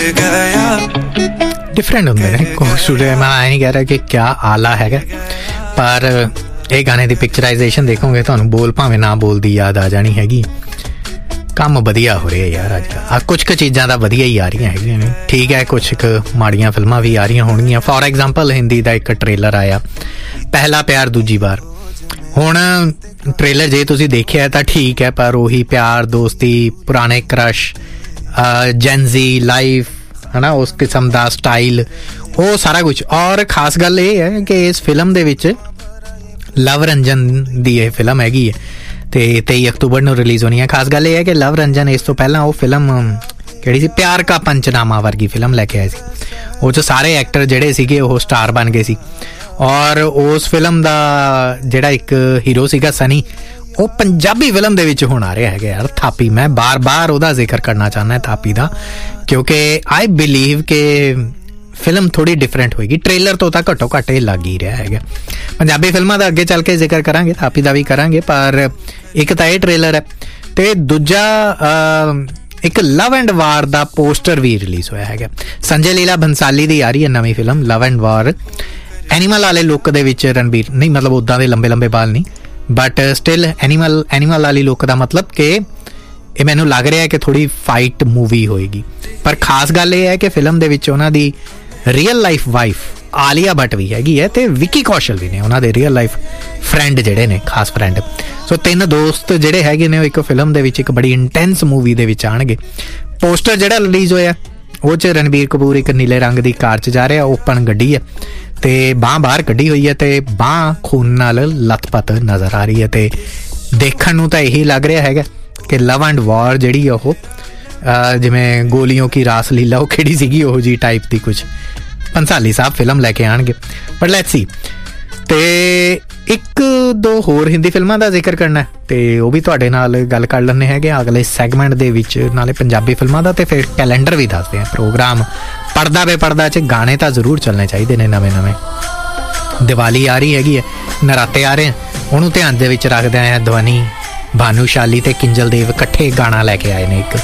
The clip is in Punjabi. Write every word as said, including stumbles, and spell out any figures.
डिफरेंट होंगे ने स्टूडियो। मैं नहीं कह रहा कि क्या आला है, पर ਇਹ ਗਾਣੇ ਦੀ ਪਿਕਚਰਾਈਜੇਸ਼ਨ ਦੇਖੋਗੇ ਤੁਹਾਨੂੰ ਬੋਲ ਭਾਵੇਂ ਨਾ ਬੋਲਦੀ ਯਾਦ ਆ ਜਾਣੀ ਹੈਗੀ। ਕੰਮ ਵਧੀਆ ਹੋ ਰਿਹਾ ਯਾਰ ਅੱਜ ਕੱਲ੍ਹ। ਆ ਕੁਛ ਕੁ ਚੀਜ਼ਾਂ ਤਾਂ ਵਧੀਆ ਹੀ ਆ ਰਹੀਆਂ ਹੈਗੀਆਂ ਨੇ, ਠੀਕ ਹੈ। ਕੁਛ ਕੁ ਮਾੜੀਆਂ ਫਿਲਮਾਂ ਵੀ ਆ ਰਹੀਆਂ ਹੋਣਗੀਆਂ। ਫੋਰ ਐਗਜ਼ਾਮਪਲ ਹਿੰਦੀ ਦਾ ਇੱਕ ਟ੍ਰੇਲਰ ਆਇਆ ਪਹਿਲਾ ਪਿਆਰ ਦੂਜੀ ਵਾਰ। ਹੁਣ ਟ੍ਰੇਲਰ ਜੇ ਤੁਸੀਂ ਦੇਖਿਆ ਤਾਂ ਠੀਕ ਹੈ, ਪਰ ਉਹੀ ਪਿਆਰ ਦੋਸਤੀ ਪੁਰਾਣੇ ਕ੍ਰਸ਼ ਜੈਨਜ਼ੀ ਲਾਈਫ ਹੈ ਨਾ, ਉਸ ਕਿਸਮ ਦਾ ਸਟਾਈਲ ਉਹ ਸਾਰਾ ਕੁਛ। ਔਰ ਖਾਸ ਗੱਲ ਇਹ ਹੈ ਕਿ ਇਸ ਫਿਲਮ ਦੇ ਵਿੱਚ ਲਵ ਰੰਜਨ ਦੀ ਇਹ ਫਿਲਮ ਹੈਗੀ ਹੈ ਅਤੇ ਤੇਈ ਅਕਤੂਬਰ ਨੂੰ ਰਿਲੀਜ਼ ਹੋਣੀ ਹੈ। ਖਾਸ ਗੱਲ ਇਹ ਹੈ ਕਿ ਲਵ ਰੰਜਨ ਇਸ ਤੋਂ ਪਹਿਲਾਂ ਉਹ ਫਿਲਮ ਕਿਹੜੀ ਸੀ, ਪਿਆਰ ਕਾ ਪੰਚਨਾਮਾ ਵਰਗੀ ਫਿਲਮ ਲੈ ਕੇ ਆਏ ਸੀ। ਉਹ 'ਚ ਸਾਰੇ ਐਕਟਰ ਜਿਹੜੇ ਸੀਗੇ ਉਹ ਸਟਾਰ ਬਣ ਗਏ ਸੀ। ਔਰ ਉਸ ਫਿਲਮ ਦਾ ਜਿਹੜਾ ਇੱਕ ਹੀਰੋ ਸੀਗਾ ਸਨੀ, ਉਹ ਪੰਜਾਬੀ ਫਿਲਮ ਦੇ ਵਿੱਚ ਹੁਣ ਆ ਰਿਹਾ ਹੈਗਾ ਯਾਰ, ਥਾਪੀ। ਮੈਂ ਬਾਰ ਬਾਰ ਉਹਦਾ ਜ਼ਿਕਰ ਕਰਨਾ ਚਾਹੁੰਦਾ ਥਾਪੀ ਦਾ, ਕਿਉਂਕਿ ਆਈ ਬਿਲੀਵ ਕਿ ਫਿਲਮ ਥੋੜ੍ਹੀ ਡਿਫਰੈਂਟ ਹੋਏਗੀ। ਟ੍ਰੇਲਰ ਤੋਂ ਤਾਂ ਘੱਟੋ ਘੱਟ ਇਹ ਲੱਗ ਹੀ ਰਿਹਾ ਹੈਗਾ। ਪੰਜਾਬੀ ਫਿਲਮਾਂ ਦਾ ਅੱਗੇ ਚੱਲ ਕੇ ਜ਼ਿਕਰ ਕਰਾਂਗੇ, ਥਾਪੀ ਦਾ ਵੀ ਕਰਾਂਗੇ, ਪਰ ਇੱਕ ਤਾਂ ਇਹ ਟ੍ਰੇਲਰ ਹੈ ਅਤੇ ਦੂਜਾ ਇੱਕ love and war the poster we release ਹੋਇਆ ਹੈਗਾ। ਸੰਜੇ ਲੀਲਾ ਬੰਸਾਲੀ ਦੀ ਆ ਰਹੀ ਹੈ ਨਵੀਂ film love and war. Animal ਵਾਲੇ ਲੁੱਕ ਦੇ ਵਿੱਚ ਰਣਬੀਰ, ਨਹੀਂ ਮਤਲਬ ਉੱਦਾਂ ਦੇ ਲੰਬੇ ਲੰਬੇ ਬਾਲ ਨਹੀਂ, ਬਟ ਸਟਿਲ ਐਨੀਮਲ ਐਨੀਮਲ ਵਾਲੀ ਲੁੱਕ ਦਾ ਮਤਲਬ ਕਿ ਇਹ ਮੈਨੂੰ ਲੱਗ ਰਿਹਾ ਕਿ ਥੋੜ੍ਹੀ ਫਾਈਟ ਮੂਵੀ ਹੋਏਗੀ। ਪਰ ਖਾਸ ਗੱਲ ਇਹ ਹੈ ਕਿ ਫਿਲਮ ਦੇ ਵਿੱਚ ਉਹਨਾਂ ਦੀ real life wife Alia Bhatt ਵੀ ਹੈਗੀ ਹੈ ਅਤੇ ਵਿੱਕੀ ਕੌਸ਼ਲ ਵੀ ਨੇ, ਉਹਨਾਂ ਦੇ ਰੀਅਲ ਲਾਈਫ ਫਰੈਂਡ ਜਿਹੜੇ ਨੇ, ਖਾਸ ਫਰੈਂਡ। ਸੋ ਤਿੰਨ ਦੋਸਤ ਜਿਹੜੇ ਹੈਗੇ ਨੇ ਉਹ ਇੱਕ ਫਿਲਮ ਦੇ ਵਿੱਚ ਇੱਕ ਬੜੀ ਇੰਟੈਂਸ ਮੂਵੀ ਦੇ ਵਿੱਚ ਆਉਣਗੇ। ਪੋਸਟਰ ਜਿਹੜਾ ਰਿਲੀਜ਼ ਹੋਇਆ ਉਹ 'ਚ ਰਣਬੀਰ ਕਪੂਰ ਇੱਕ ਨੀਲੇ ਰੰਗ ਦੀ ਕਾਰ 'ਚ ਜਾ ਰਿਹਾ, ਓਪਨ ਗੱਡੀ ਹੈ ਅਤੇ ਬਾਂਹ ਬਾਹਰ ਕੱਢੀ ਹੋਈ ਹੈ ਅਤੇ ਬਾਂਹ ਖੂਨ ਨਾਲ ਲੱਥਪੱਥ ਨਜ਼ਰ ਆ ਰਹੀ ਹੈ। ਅਤੇ ਦੇਖਣ ਨੂੰ ਤਾਂ ਇਹੀ ਲੱਗ ਰਿਹਾ ਹੈਗਾ ਕਿ ਲਵ ਐਂਡ ਵਾਰ ਜਿਹੜੀ ਉਹ ਜਿਵੇਂ ਗੋਲੀਆਂ ਕੀ ਰਾਸ ਲੀਲਾ ਉਹ ਕਿਹੜੀ ਸੀਗੀ ਉਹ ਜਿਹੀ ਟਾਈਪ ਦੀ ਕੁਛ ਭੰਸਾਲੀ ਸਾਹਿਬ ਫਿਲਮ ਲੈ ਕੇ ਆਉਣਗੇ। But let's see. ਅਤੇ ਇੱਕ ਦੋ ਹੋਰ ਹਿੰਦੀ ਫਿਲਮਾਂ ਦਾ ਜ਼ਿਕਰ ਕਰਨਾ ਅਤੇ ਉਹ ਵੀ ਤੁਹਾਡੇ ਨਾਲ ਗੱਲ ਕਰ ਲੈਂਦੇ ਹੈਗੇ ਅਗਲੇ ਸੈਗਮੈਂਟ ਦੇ ਵਿੱਚ, ਨਾਲੇ ਪੰਜਾਬੀ ਫਿਲਮਾਂ ਦਾ ਅਤੇ ਫਿਰ ਕੈਲੰਡਰ ਵੀ ਦੱਸਦੇ ਹਾਂ। ਪ੍ਰੋਗਰਾਮ ਪੜਦਾ ਬੇ ਪੜਦਾ 'ਚ ਗਾਣੇ ਤਾਂ ਜ਼ਰੂਰ ਚੱਲਣੇ ਚਾਹੀਦੇ ਨੇ ਨਵੇਂ ਨਵੇਂ। ਦੀਵਾਲੀ ਆ ਰਹੀ ਹੈਗੀ ਹੈ, ਨਰਾਤੇ ਆ ਰਹੇ, ਉਹਨੂੰ ਧਿਆਨ ਦੇ ਵਿੱਚ ਰੱਖਦੇ ਆਏ ਧਵਨੀ, ਭਾਨੂਸ਼ਾਲੀ ਅਤੇ ਕਿੰਜਲ ਦੇਵ ਇਕੱਠੇ ਗਾਣਾ ਲੈ ਕੇ ਆਏ ਨੇ ਇੱਕ।